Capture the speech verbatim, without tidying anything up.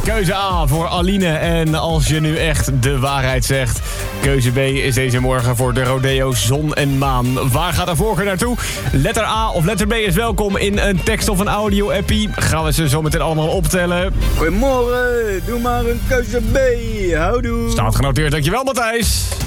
Keuze A voor Aline. En als je nu echt de waarheid zegt... Keuze B is deze morgen voor de Rodeo Zon en Maan. Waar gaat de voorkeur naartoe? Letter A of letter B is welkom in een tekst of een audio-appie. Gaan we ze zo meteen allemaal optellen. Goedemorgen, doe maar een keuze B. Houdoe. Staat genoteerd, dankjewel Matthijs.